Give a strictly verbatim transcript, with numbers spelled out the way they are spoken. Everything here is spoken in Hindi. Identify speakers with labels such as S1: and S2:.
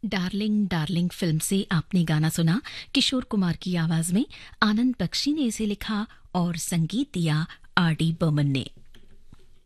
S1: डार्लिंग डार्लिंग फिल्म से आपने गाना सुना किशोर कुमार की आवाज में। आनंद बख्शी ने इसे लिखा और संगीत दिया आर डी बर्मन ने।